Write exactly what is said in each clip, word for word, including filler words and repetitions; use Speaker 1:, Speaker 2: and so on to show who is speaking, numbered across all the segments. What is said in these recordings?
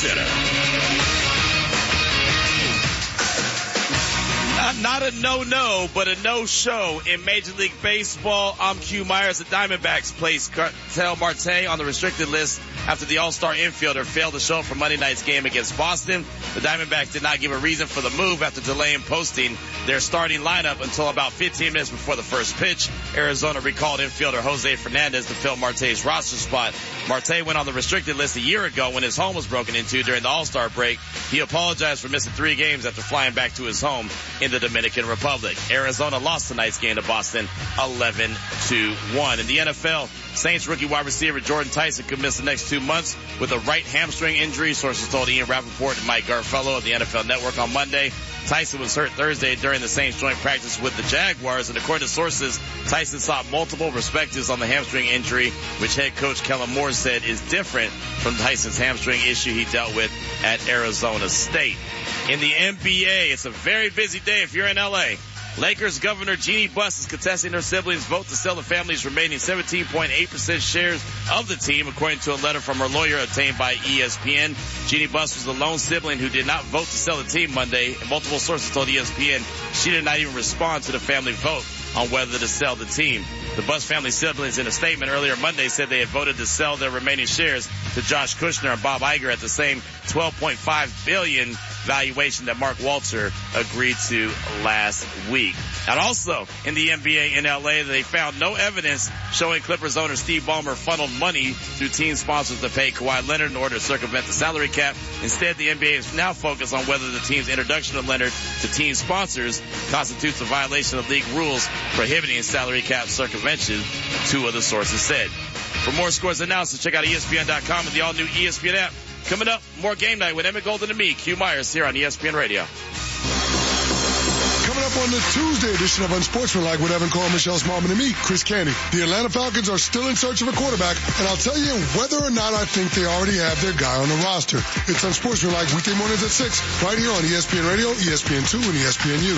Speaker 1: Center.
Speaker 2: Not a no-no, but a no-show in Major League Baseball. I'm Q Myers. The Diamondbacks placed Ketel Marte on the restricted list after the All-Star infielder failed to show up for Monday night's game against Boston. The Diamondbacks did not give a reason for the move after delaying posting their starting lineup until about fifteen minutes before the first pitch. Arizona recalled infielder Jose Fernandez to fill Marte's roster spot. Marte went on the restricted list a year ago when his home was broken into during the All-Star break. He apologized for missing three games after flying back to his home in the Dominican Republic. Arizona lost tonight's game to Boston eleven to one. In the N F L, Saints rookie wide receiver Jordan Tyson could miss the next two months with a right hamstring injury, sources told Ian Rappaport and Mike Garfello of the N F L Network on Monday. Tyson was hurt Thursday during the Saints joint practice with the Jaguars, and according to sources, Tyson sought multiple perspectives on the hamstring injury, which head coach Kellen Moore said is different from Tyson's hamstring issue he dealt with at Arizona State. In the N B A, it's a very busy day if you're in L A. Lakers Governor Jeannie Buss is contesting her siblings' vote to sell the family's remaining seventeen point eight percent shares of the team, according to a letter from her lawyer obtained by E S P N. Jeannie Buss was the lone sibling who did not vote to sell the team Monday, and multiple sources told E S P N she did not even respond to the family vote on whether to sell the team. The Buss family siblings in a statement earlier Monday said they had voted to sell their remaining shares to Josh Kushner and Bob Iger at the same twelve point five billion dollars valuation that Mark Walter agreed to last week. And also in the N B A in L A, they found no evidence showing Clippers owner Steve Ballmer funneled money through team sponsors to pay Kawhi Leonard in order to circumvent the salary cap. Instead, the N B A is now focused on whether the team's introduction of Leonard to team sponsors constitutes a violation of league rules prohibiting salary cap circumvention, two of the sources said. For more scores and analysis, check out E S P N dot com and the all-new E S P N app. Coming up, more Game Night with Emmett Golden and me, Q Myers, here on E S P N Radio.
Speaker 3: Coming up on the Tuesday edition of Unsportsmanlike with Evan Cole, Michelle Smallman, and me, Chris Candy. The Atlanta Falcons are still in search of a quarterback, and I'll tell you whether or not I think they already have their guy on the roster. It's Unsportsmanlike weekday mornings at six, right here on E S P N Radio, E S P N two, and E S P N U.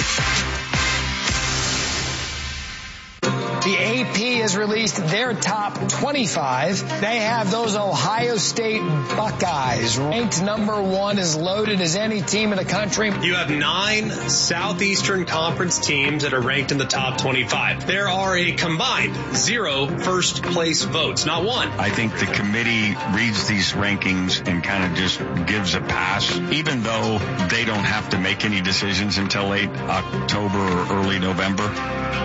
Speaker 4: The A P has released their top twenty-five. They have those Ohio State Buckeyes ranked number one, as loaded as any team in the country.
Speaker 5: You have nine Southeastern Conference teams that are ranked in the top twenty-five. There are a combined zero first place votes, not one.
Speaker 6: I think the committee reads these rankings and kind of just gives a pass, even though they don't have to make any decisions until late October or early November.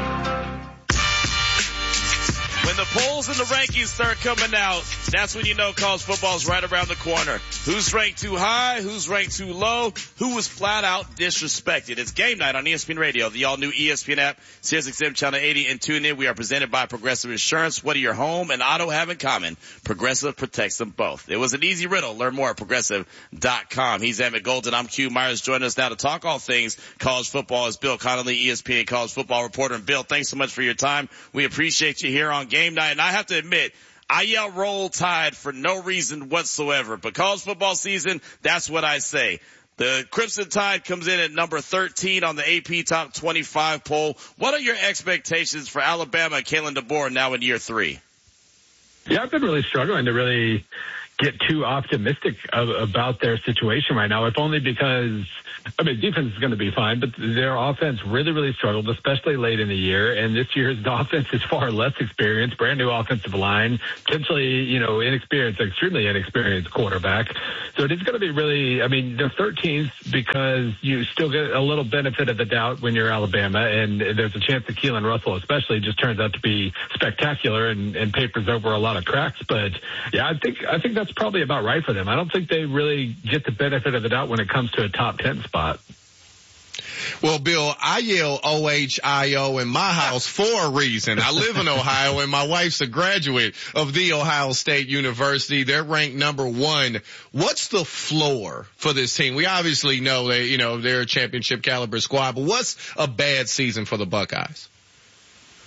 Speaker 2: When the polls and the rankings start coming out, that's when you know college football is right around the corner. Who's ranked too high? Who's ranked too low? Who was flat out disrespected? It's Game Night on E S P N Radio, the all-new E S P N app, Sirius X M Channel eighty, and tune in. We are presented by Progressive Insurance. What do your home and auto have in common? Progressive protects them both. It was an easy riddle. Learn more at progressive dot com. He's Emmett Golden. I'm Q Myers. Joining us now to talk all things college football is Bill Connolly, E S P N college football reporter. And Bill, thanks so much for your time. We appreciate you here on Game Night. And I have to admit, I yell Roll Tide for no reason whatsoever. But college football season, that's what I say. The Crimson Tide comes in at number thirteen on the A P Top twenty-five poll. What are your expectations for Alabama and Kalen DeBoer now in year three?
Speaker 7: Yeah, I've been really struggling to really get too optimistic of, about their situation right now, if only because, I mean, defense is going to be fine, but their offense really, really struggled, especially late in the year. And this year's offense is far less experienced, brand new offensive line, potentially, you know, inexperienced, extremely inexperienced quarterback. So it is going to be really, I mean, they're thirteenth because you still get a little benefit of the doubt when you're Alabama. And there's a chance that Keelan Russell especially just turns out to be spectacular and, and papers over a lot of cracks. But yeah, I think, I think that's probably about right for them. I don't think they really get the benefit of the doubt when it comes to a top ten spot.
Speaker 8: Well, Bill, I yell O H I O in my house for a reason. I live in Ohio, and my wife's a graduate of The Ohio State University. They're ranked number one. What's the floor for this team? We obviously know that, you know, they're a championship caliber squad, but what's a bad season for the Buckeyes?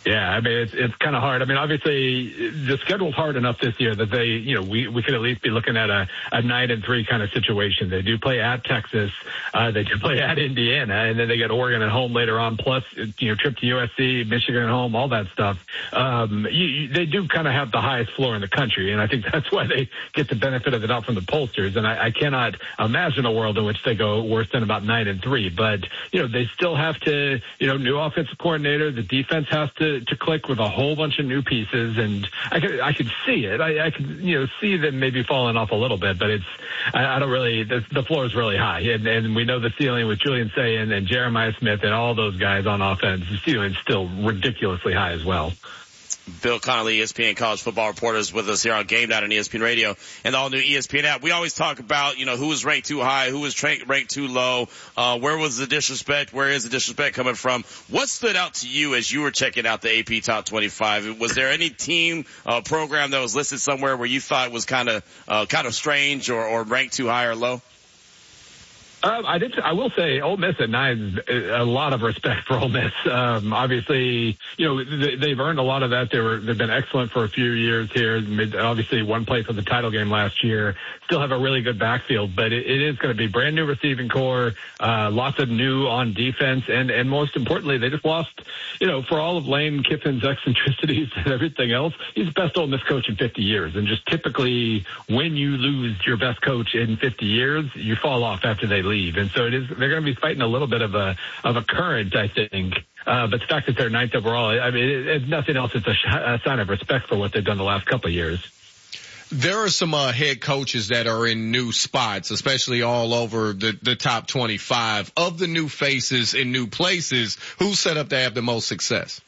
Speaker 7: Yeah, I mean, it's it's kind of hard. I mean, obviously, the schedule's hard enough this year that they, you know, we, we could at least be looking at a, a nine and three kind of situation. They do play at Texas, uh, they do play at Indiana, and then they get Oregon at home later on, plus, you know, trip to U S C, Michigan at home, all that stuff. Um, you, you, they do kind of have the highest floor in the country, and I think that's why they get the benefit of the doubt from the pollsters. And I, I cannot imagine a world in which they go worse than about nine and three. But, you know, they still have to, you know, new offensive coordinator, the defense has to, to click with a whole bunch of new pieces, and I could I could see it. I, I could you know see them maybe falling off a little bit, but it's I, I don't really. The, the floor is really high, and, and we know the ceiling with Julian Sayin and Jeremiah Smith and all those guys on offense. The ceiling is still ridiculously high as well.
Speaker 2: Bill Connelly, E S P N college football reporter, is with us here on Game Night on E S P N Radio and the all-new E S P N app. We always talk about, you know, who was ranked too high, who was tra- ranked too low, uh, where was the disrespect, where is the disrespect coming from? What stood out to you as you were checking out the A P Top twenty-five? Was there any team, uh, program that was listed somewhere where you thought was kind of, uh, kind of strange or, or ranked too high or low?
Speaker 7: Uh, I did. I will say, Ole Miss at nine, a lot of respect for Ole Miss. Um, obviously, you know they, they've earned a lot of that. They were they've been excellent for a few years here. Obviously, one play for the title game last year. Still have a really good backfield, but it, it is going to be brand new receiving core, uh, lots of new on defense, and and most importantly, they just lost. You know, for all of Lane Kiffin's eccentricities and everything else, he's the best Ole Miss coach in fifty years. And just typically, when you lose your best coach in fifty years, you fall off after they leave. Leave. And so it is, they're going to be fighting a little bit of a, of a current, I think. Uh, but the fact that they're ninth overall, I mean, it, it's nothing else. It's a, sh- a sign of respect for what they've done the last couple of years.
Speaker 8: There are some uh, head coaches that are in new spots, especially all over the, the top twenty-five. Of the new faces in new places, who's set up to have the most success?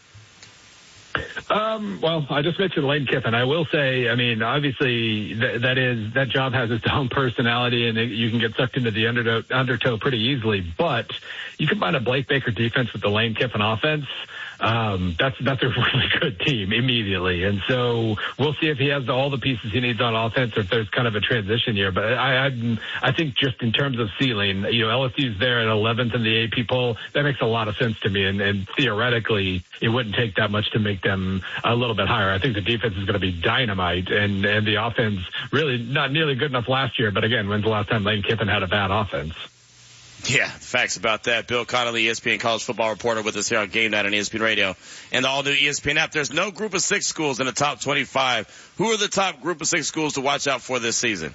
Speaker 7: Um, well, I just mentioned Lane Kiffin. I will say, I mean, obviously th- that is, that job has its own personality, and it, you can get sucked into the undertow, undertow pretty easily, but you combine a Blake Baker defense with the Lane Kiffin offense. Um, that's, that's a really good team immediately. And so we'll see if he has all the pieces he needs on offense or if there's kind of a transition year. But I, I, I think just in terms of ceiling, you know, L S U's there at eleventh in the A P poll. That makes a lot of sense to me. And, and theoretically, it wouldn't take that much to make them a little bit higher. I think the defense is going to be dynamite, and, and the offense really not nearly good enough last year. But again, when's the last time Lane Kiffin had a bad offense?
Speaker 2: Yeah, facts about that. Bill Connelly, E S P N college football reporter, with us here on Game Night on E S P N Radio and the all-new E S P N app. There's no group of six schools in the top twenty-five. Who are the top group of six schools to watch out for this season?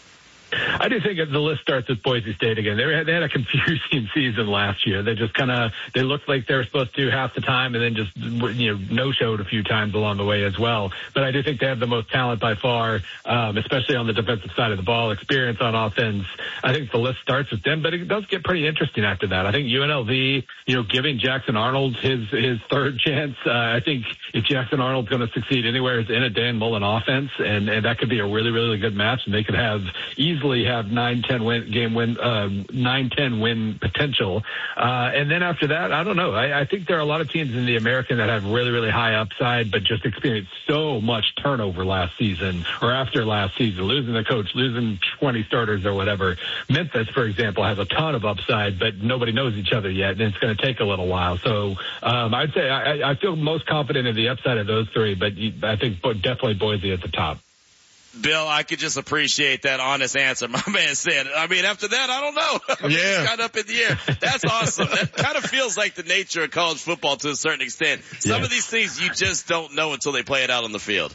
Speaker 7: I do think the list starts with Boise State again. They had, they had a confusing season last year. They just kind of, they looked like they were supposed to half the time and then just, you know, no-showed a few times along the way as well. But I do think they have the most talent by far, um, especially on the defensive side of the ball, experience on offense. I think the list starts with them, but it does get pretty interesting after that. I think U N L V, you know, giving Jackson Arnold his, his third chance. Uh, I think if Jackson Arnold's going to succeed anywhere, it's in a Dan Mullen offense, and, and that could be a really, really good match, and they could have easily have nine ten win game win uh nine ten win potential, uh and then after that, I don't know. I, I think there are a lot of teams in the American that have really really high upside, but just experienced so much turnover last season or after last season, losing the coach, losing twenty starters or whatever. Memphis, for example, has a ton of upside, but nobody knows each other yet, and it's going to take a little while. So um I'd say I, I feel most confident in the upside of those three, but I think definitely Boise at the top.
Speaker 2: Bill, I could just appreciate that honest answer. My man said, I mean, after that, I don't know.
Speaker 8: Yeah.
Speaker 2: It's kind of up in the air. That's awesome. That kind of feels like the nature of college football to a certain extent. Some
Speaker 7: yes.
Speaker 2: of these things you just don't know until they play it out on the field.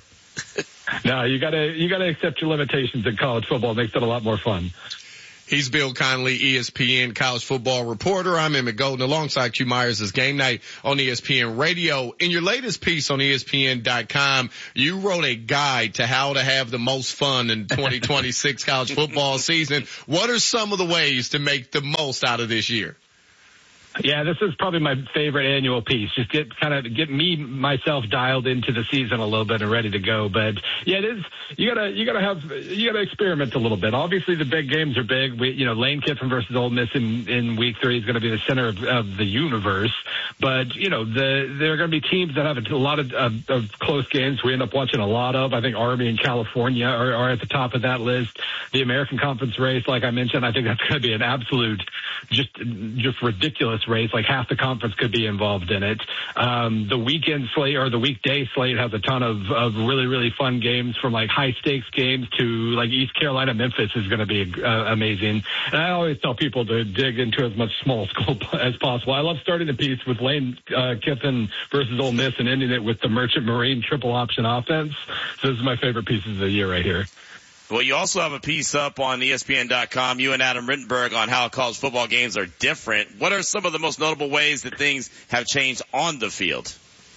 Speaker 7: No, you gotta, you gotta accept your limitations in college football. It makes it a lot more fun.
Speaker 8: He's Bill Connelly, E S P N college football reporter. I'm Emmett Golden alongside Q Myers as Game Night on E S P N Radio. In your latest piece on E S P N dot com, you wrote a guide to how to have the most fun in twenty twenty-six college football season. What are some of the ways to make the most out of this year?
Speaker 7: Yeah, this is probably my favorite annual piece. Just get kind of get me myself dialed into the season a little bit and ready to go. But yeah, it is. You gotta you gotta have you gotta experiment a little bit. Obviously, the big games are big. We, you know, Lane Kiffin versus Ole Miss in in week three is going to be the center of, of the universe. But you know, the there are going to be teams that have a lot of, of, of close games. We end up watching a lot of. I think Army and California are, are at the top of that list. The American Conference race, like I mentioned, I think that's going to be an absolute, just just ridiculous this race. Like half the conference could be involved in it. Um, the weekend slate or the weekday slate has a ton of, of really, really fun games, from like high stakes games to like East Carolina, Memphis is going to be uh, amazing. And I always tell people to dig into as much small school as possible. I love starting the piece with Lane uh, Kiffin versus Ole Miss and ending it with the Merchant Marine triple option offense. So this is my favorite pieces of the year right here.
Speaker 2: Well, you also have a piece up on E S P N dot com, you and Adam Rittenberg, on how college football games are different. What are some of the most notable ways that things have changed on the field?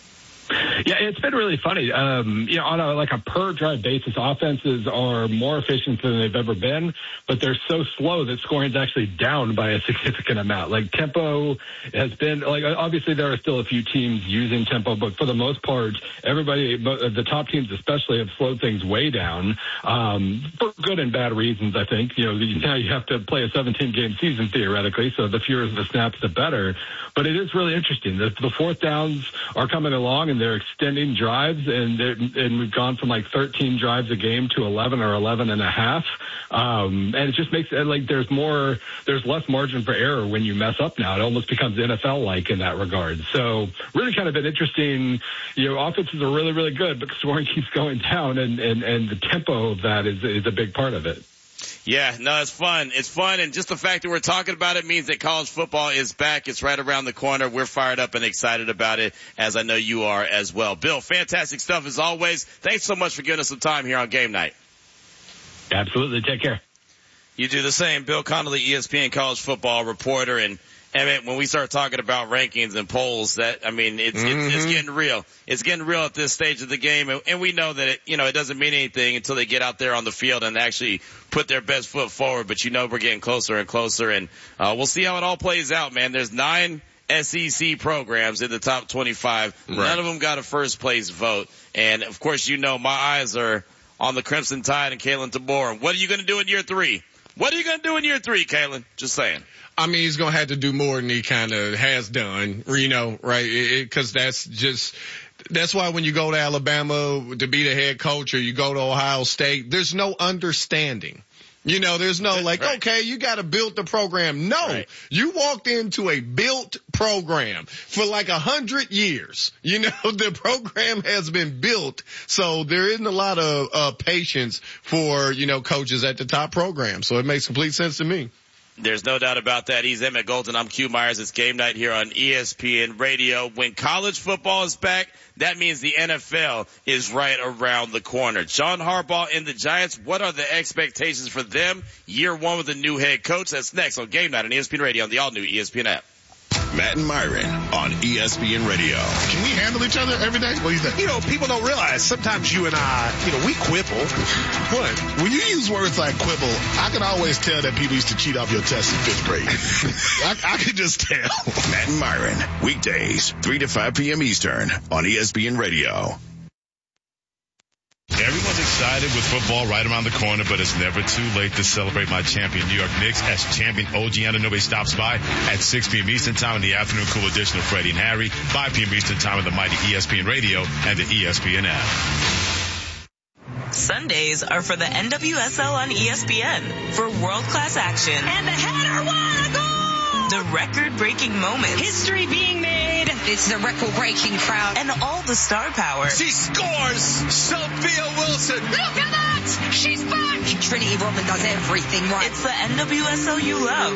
Speaker 7: Yeah, it's been really funny. Um, you know, on a, like a per drive basis, offenses are more efficient than they've ever been, but they're so slow that scoring is actually down by a significant amount. Like tempo has been, like obviously there are still a few teams using tempo, but for the most part, everybody, the top teams especially, have slowed things way down, um, for good and bad reasons, I think. You know, now you have to play a seventeen game season theoretically, so the fewer the snaps, the better. But it is really interesting. The, the fourth downs are coming along, and they're extending drives, and and we've gone from like thirteen drives a game to eleven or eleven and a half. Um, and it just makes it like there's more, there's less margin for error when you mess up now. It almost becomes N F L-like in that regard. So really kind of an interesting, you know, offenses are really, really good, but scoring keeps going down, and, and, and the tempo of that is, is a big part of it.
Speaker 2: Yeah, no, it's fun. It's fun, and just the fact that we're talking about it means that college football is back. It's right around the corner. We're fired up and excited about it, as I know you are as well. Bill, fantastic stuff as always. Thanks so much for giving us some time here on Game Night.
Speaker 7: Absolutely. Take care.
Speaker 2: You do the same. Bill Connolly, E S P N college football reporter, and I mean, when we start talking about rankings and polls, that, I mean, it's, mm-hmm. it's, it's getting real. It's getting real at this stage of the game. And, and we know that, it, you know, it doesn't mean anything until they get out there on the field and actually put their best foot forward. But you know, we're getting closer and closer, and, uh, we'll see how it all plays out, man. There's nine S E C programs in the top twenty-five. Right. None of them got a first place vote. And of course, you know, my eyes are on the Crimson Tide and Kalen DeBoer. What are you going to do in year three? What are you going to do in year three, Kalen? Just saying.
Speaker 8: I mean, he's going to have to do more than he kind of has done, you know, right? Because that's just, that's why when you go to Alabama to be the head coach, or you go to Ohio State, there's no understanding. You know, there's no like, right. okay, you got to build the program. No, right. You walked into a built program for like a hundred years. You know, the program has been built. So there isn't a lot of uh, patience for, you know, coaches at the top program. So it makes complete sense to me.
Speaker 2: There's no doubt about that. He's Emmett Golden. I'm Q Myers. It's Game Night here on E S P N Radio. When college football is back, that means the N F L is right around the corner. John Harbaugh and the Giants, what are the expectations for them year one with a new head coach? That's next on Game Night on E S P N Radio on the all-new E S P N app.
Speaker 1: Matt and Myron on E S P N Radio.
Speaker 9: Can we handle each other every day? What do you think?
Speaker 10: You know, people don't realize sometimes you and I, you know, we quibble.
Speaker 9: What? When you use words like quibble, I can always tell that people used to cheat off your test in fifth grade. I, I can just tell.
Speaker 1: Matt and Myron, weekdays, three to five p.m. Eastern on E S P N Radio.
Speaker 11: Everyone's excited with football right around the corner, but it's never too late to celebrate my champion New York Knicks as champion O G Anunoby stops by at six p.m. Eastern Time in the afternoon cool edition of Freddie and Harry, five p.m. Eastern Time in the mighty E S P N Radio and the E S P N app.
Speaker 12: Sundays are for the N W S L on E S P N for world-class action. And the header, what a goal! The record-breaking moments.
Speaker 13: History being made. It's the record-breaking crowd.
Speaker 12: And all the star power.
Speaker 14: She scores! Sophia Wilson!
Speaker 13: Look at that! She's back! Trinity Rodman does everything right.
Speaker 12: It's the N W S L you love.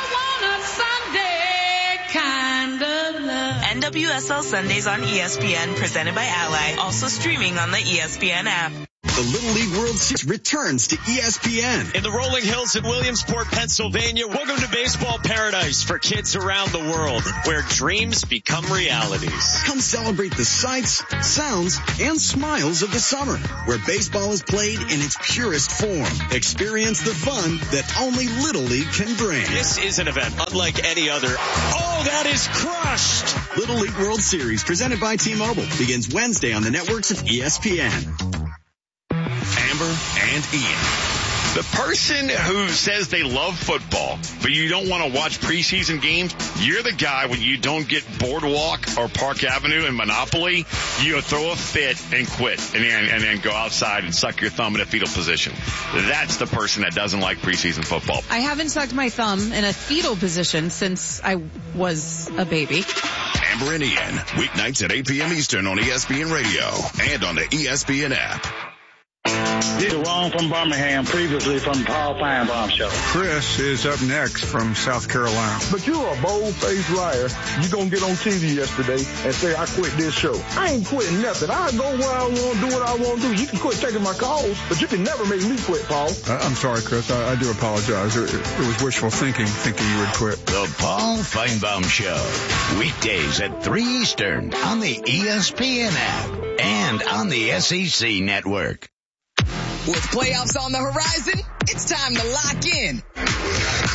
Speaker 13: I want a Sunday kind of love.
Speaker 12: N W S L Sundays on E S P N, presented by Ally. Also streaming on the E S P N app.
Speaker 15: The Little League World Series returns to E S P N.
Speaker 16: In the rolling hills in Williamsport, Pennsylvania, welcome to baseball paradise for kids around the world, where dreams become realities.
Speaker 15: Come celebrate the sights, sounds, and smiles of the summer, where baseball is played in its purest form. Experience the fun that only Little League can bring.
Speaker 16: This is an event unlike any other. Oh, that is crushed!
Speaker 15: Little League World Series, presented by T-Mobile, begins Wednesday on the networks of E S P N.
Speaker 1: Amber and Ian.
Speaker 6: The person who says they love football, but you don't want to watch preseason games, you're the guy when you don't get Boardwalk or Park Avenue and Monopoly, you throw a fit and quit and then, and then go outside and suck your thumb in a fetal position. That's the person that doesn't like preseason football.
Speaker 17: I haven't sucked my thumb in a fetal position since I was a baby.
Speaker 1: Amber and Ian, weeknights at eight p.m. Eastern on E S P N Radio and on the E S P N app.
Speaker 18: This is Ron from Birmingham, previously from the Paul Feinbaum Show.
Speaker 19: Chris is up next from South Carolina.
Speaker 20: But you're a bold-faced liar. You gonna get on T V yesterday and say, I quit this show. I ain't quitting nothing. I go where I want to do what I want to do. You can quit taking my calls, but you can never make me quit, Paul.
Speaker 19: Uh, I'm sorry, Chris. I, I do apologize. It, it was wishful thinking, thinking you would quit.
Speaker 21: The Paul Feinbaum Show. Weekdays at three Eastern on the E S P N app and on the S E C network.
Speaker 22: With playoffs on the horizon, it's time to lock in.